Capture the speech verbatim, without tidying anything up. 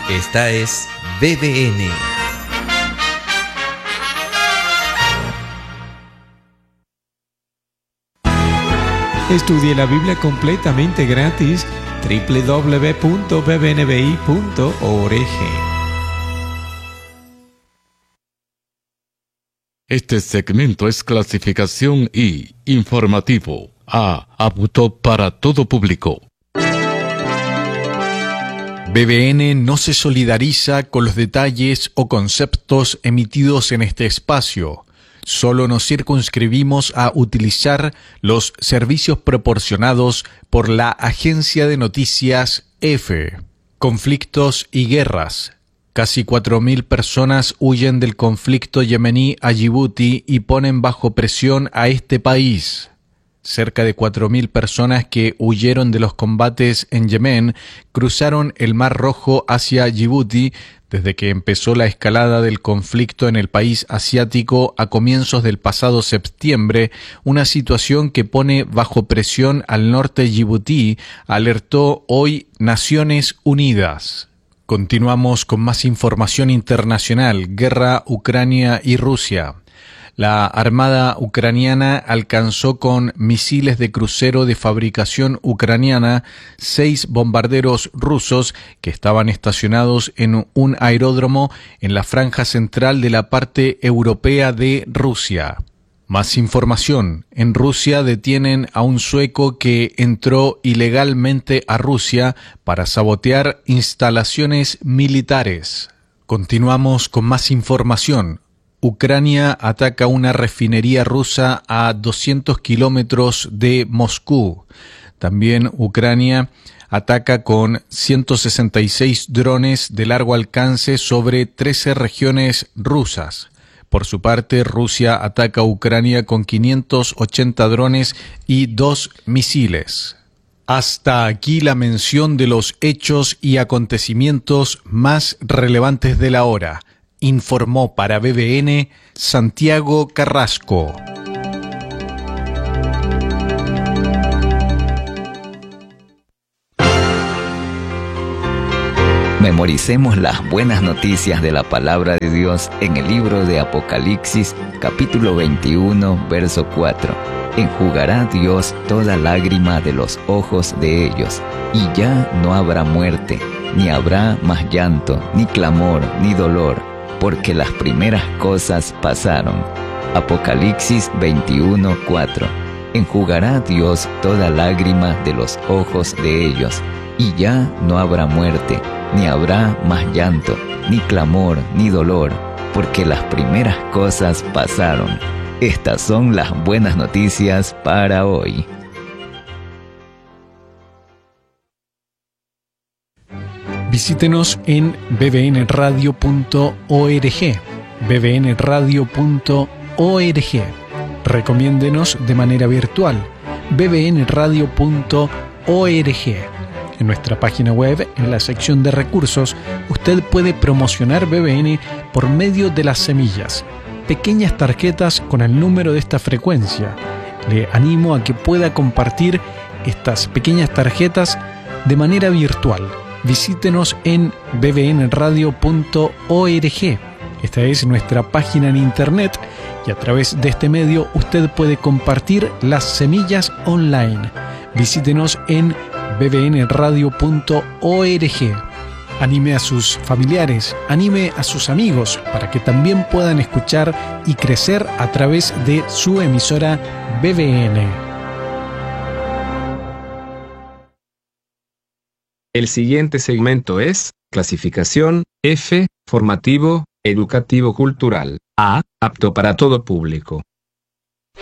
Esta es B B N. Estudie la Biblia completamente gratis. doble u doble u doble u punto b b n b i punto org. Este segmento es clasificación I, informativo, A, apto para todo público. B B N no se solidariza con los detalles o conceptos emitidos en este espacio. Solo nos circunscribimos a utilizar los servicios proporcionados por la agencia de noticias EFE. Conflictos y guerras. Casi cuatro mil personas huyen del conflicto yemení a Yibuti y ponen bajo presión a este país. Cerca de cuatro mil personas que huyeron de los combates en Yemen cruzaron el Mar Rojo hacia Yibuti desde que empezó la escalada del conflicto en el país asiático a comienzos del pasado septiembre, una situación que pone bajo presión al norte Yibuti, alertó hoy Naciones Unidas. Continuamos con más información internacional. Guerra Ucrania y Rusia. La Armada ucraniana alcanzó con misiles de crucero de fabricación ucraniana seis bombarderos rusos que estaban estacionados en un aeródromo en la franja central de la parte europea de Rusia. Más información. En Rusia detienen a un sueco que entró ilegalmente a Rusia para sabotear instalaciones militares. Continuamos con más información. Ucrania ataca una refinería rusa a doscientos kilómetros de Moscú. También Ucrania ataca con ciento sesenta y seis drones de largo alcance sobre trece regiones rusas. Por su parte, Rusia ataca a Ucrania con quinientos ochenta drones y dos misiles. Hasta aquí la mención de los hechos y acontecimientos más relevantes de la hora. Informó para B B N Santiago Carrasco. Memoricemos las buenas noticias de la palabra de Dios en el libro de Apocalipsis, capítulo veintiuno, verso cuatro. Enjugará Dios toda lágrima de los ojos de ellos, y ya no habrá muerte, ni habrá más llanto, ni clamor, ni dolor, porque las primeras cosas pasaron. Apocalipsis veintiuno, cuatro. Enjugará Dios toda lágrima de los ojos de ellos, y ya no habrá muerte, ni habrá más llanto, ni clamor, ni dolor, porque las primeras cosas pasaron. Estas son las buenas noticias para hoy. Visítenos en b b n radio punto org, b b n radio punto org. Recomiéndenos de manera virtual, b b n radio punto org. En nuestra página web, en la sección de recursos, usted puede promocionar B B N por medio de las semillas, pequeñas tarjetas con el número de esta frecuencia. Le animo a que pueda compartir estas pequeñas tarjetas de manera virtual. Visítenos en b b n radio punto org. Esta es nuestra página en internet y a través de este medio usted puede compartir las semillas online. Visítenos en b b n radio punto org. Anime a sus familiares, anime a sus amigos para que también puedan escuchar y crecer a través de su emisora B B N. El siguiente segmento es clasificación F, formativo, educativo cultural. A, apto para todo público.